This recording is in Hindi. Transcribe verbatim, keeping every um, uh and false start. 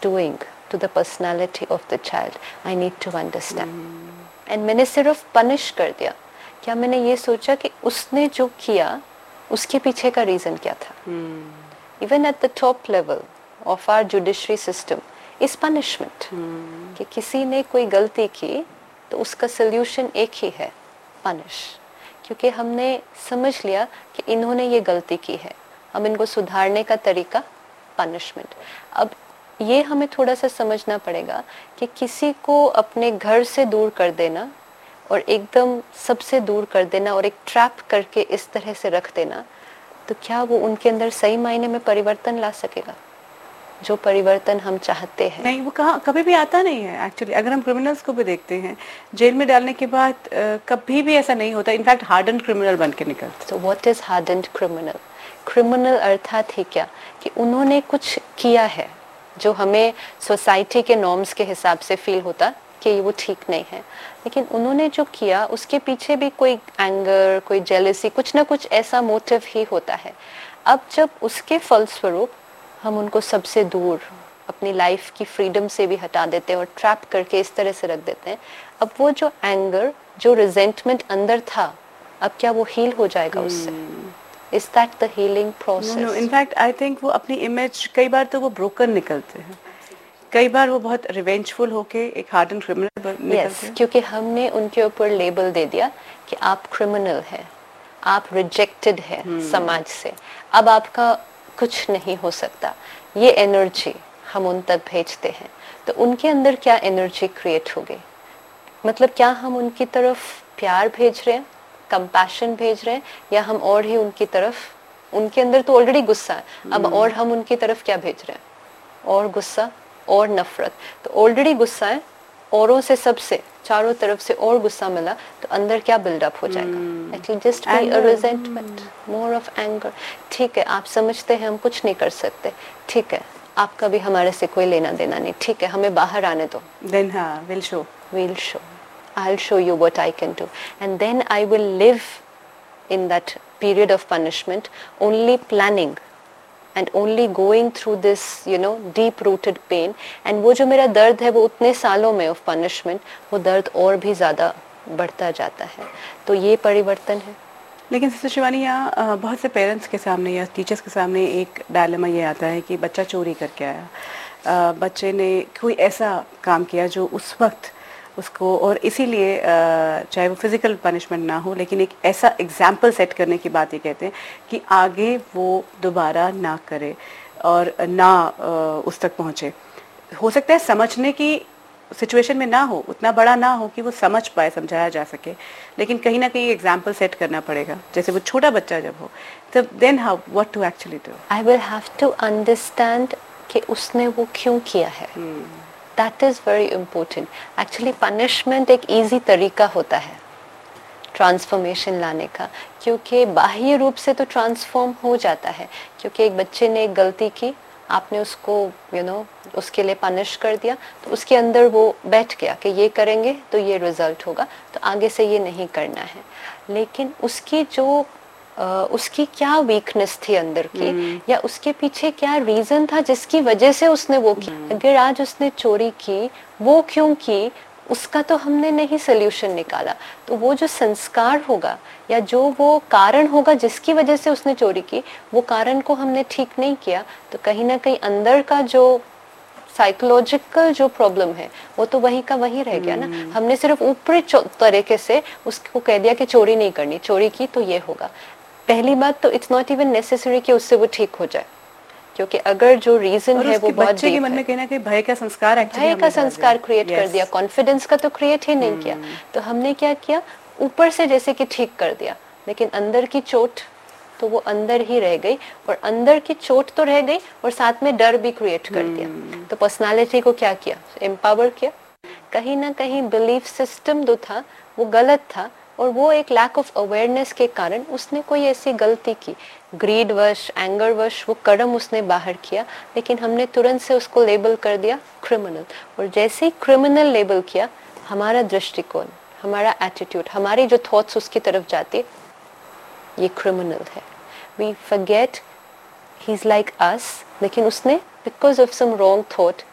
doing to the personality of the child. I need to understand. Hmm. And मैंने सिर्फ punish कर दिया. क्या मैंने ये सोचा कि उसने जो किया उसके पीछे का रीजन क्या था? hmm. Even at the top level of our judiciary system is punishment. hmm. कि किसी ने कोई गलती की तो उसका solution एक ही है, punish. क्योंकि हमने समझ लिया कि इन्होंने ये गलती की है, हम इनको सुधारने का तरीका punishment. अब ये हमें थोड़ा सा समझना पड़ेगा कि किसी को अपने घर से दूर कर देना और एकदम सबसे दूर कर देना और एक ट्रैप करके इस तरह से रख देना, तो क्या वो उनके अंदर सही मायने में परिवर्तन ला सकेगा? जो परिवर्तन हम चाहते हैं नहीं, वो कहाँ कभी भी आता नहीं है एक्चुअली. अगर हम क्रिमिनल्स को भी देखते हैं, जेल में डालने के बाद कभी भी ऐसा नहीं होता. इनफैक्ट हार्डन्ड क्रिमिनल बन के निकलते. तो what is hardened criminal? Criminal अर्थात है क्या कि उन्होंने कुछ किया है जो हमें सोसाइटी के नॉर्म्स के हिसाब से फील होता कि वो ठीक नहीं है, लेकिन उन्होंने जो किया उसके पीछे भी कोई एंगर, कोई जेलसी, कुछ ना कुछ ऐसा मोटिव ही होता है. अब जब उसके फलस्वरूप हम उनको सबसे दूर अपनी लाइफ की फ्रीडम से भी हटा देते हैं और ट्रैप करके इस तरह से रख देते हैं, अब वो जो एंगर, जो रिजेंटमेंट अंदर था, अब क्या वो हील हो जाएगा उससे? Is that the healing process? No, no. In fact, I think वो अपनी इमेज कई बार तो वो ब्रोकन निकलते हैं, कई बार वो बहुत रिवेंजफुल होके एक हार्डन क्रिमिनल निकलते yes, हैं. क्योंकि हमने उनके ऊपर लेबल दे दिया कि आप क्रिमिनल हैं, आप रिजेक्टेड है hmm. समाज से, अब आपका कुछ नहीं हो सकता. ये एनर्जी हम उन तक भेजते हैं, तो उनके अंदर क्या एनर्जी क्रिएट हो गई? मतलब क्या हम उनकी तरफ प्यार भेज रहे हैं, कंपैशन भेज रहे हैं, या हम और ही उनकी तरफ, उनके अंदर तो ऑलरेडी गुस्सा है, अब hmm. और हम उनकी तरफ क्या भेज रहे हैं? और गुस्सा और नफरत. तो ऑलरेडी गुस्सा है, औरों से, सबसे चारों तरफ से और गुस्सा मिला, तो अंदर क्या बिल्डअप हो जाएगा? It will just be a resentment, more of anger. ठीक है, आप समझते हैं हम कुछ नहीं कर सकते, ठीक है, आपका भी हमारे से कोई लेना देना नहीं, ठीक है, हमें बाहर आने दो. Then हाँ, we'll show. We'll show. I'll show you what I can do, and then I will live in that period of punishment only planning and only going through this, you know, deep rooted pain. And वो जो मेरा दर्द है वो उतने सालों में of punishment, वो दर्द और भी ज़्यादा बढ़ता जाता है. तो ये परिवर्तन है. लेकिन सिस्टर शिवानी, यहाँ बहुत से पेरेंट्स के सामने या टीचर्स के सामने एक डायलेमा ये आता है कि बच्चा चोरी करके आया, बच्चे ने कोई ऐसा काम किया जो उस वक्त उसको, और इसीलिए चाहे वो फिजिकल पनिशमेंट ना हो, लेकिन एक ऐसा एग्जाम्पल सेट करने की बात ये कहते हैं कि आगे वो दोबारा ना करे और ना उस तक पहुँचे. हो सकता है समझने की सिचुएशन में ना हो, उतना बड़ा ना हो कि वो समझ पाए, समझाया जा सके, लेकिन कहीं ना कहीं एग्जाम्पल सेट करना पड़ेगा. जैसे वो छोटा बच्चा जब हो, तब then how, what to actually do? I will have to understand कि उसने वो क्यों किया है. That is very important. Actually punishment एक ईजी तरीका होता है ट्रांसफॉर्मेशन लाने का, क्योंकि बाह्य रूप से तो ट्रांसफॉर्म हो जाता है, क्योंकि एक बच्चे ने एक गलती की, आपने उसको यू you नो know, उसके लिए पनिश कर दिया, तो उसके अंदर वो बैठ गया कि ये करेंगे तो ये रिजल्ट होगा, तो आगे से ये नहीं करना है. लेकिन उसकी जो आ, उसकी क्या वीकनेस थी अंदर की, hmm. या उसके पीछे क्या रीजन था जिसकी वजह से उसने वो की. hmm. अगर आज उसने चोरी की, वो क्यों की, उसका तो हमने नहीं सोल्यूशन निकाला, तो वो जो संस्कार होगा या जो वो कारण होगा जिसकी वजह से उसने चोरी की, वो कारण को हमने ठीक नहीं किया, तो कहीं ना कहीं अंदर का जो साइकोलॉजिकल जो प्रॉब्लम है वो तो वहीं का वहीं रह गया ना. हमने सिर्फ ऊपरी तरीके से उसको कह दिया कि चोरी नहीं करनी, चोरी की तो ये होगा. पहली बात तो इट्स नॉट इवन नेसेसरी कि उससे वो ठीक हो जाए, क्योंकि अगर जो रीजन है वो बहुत बच्चे के मन में कहना कि भय का संस्कार, भय का संस्कार क्रिएट कर दिया, कॉन्फिडेंस का तो क्रिएट ही नहीं किया. तो हमने क्या किया, ऊपर से जैसे कि ठीक कर दिया, लेकिन अंदर की चोट तो वो अंदर ही रह गई, और अंदर की चोट तो रह गई और साथ में डर भी क्रिएट कर दिया. तो पर्सनालिटी को क्या किया, एम्पावर किया. कहीं ना कहीं बिलीफ सिस्टम जो था वो गलत था, और वो एक लैक ऑफ अवेयरनेस के कारण उसने कोई ऐसी गलती की, ग्रीड वश, एंगर वश वो कर्म उसने बाहर किया, लेकिन हमने तुरंत से उसको लेबल कर दिया क्रिमिनल. और जैसे ही क्रिमिनल लेबल किया, हमारा दृष्टिकोण, हमारा एटीट्यूड, हमारी जो थॉट्स उसकी तरफ जाती, ये क्रिमिनल है. We forget he is like us, लेकिन उसने because of some wrong thought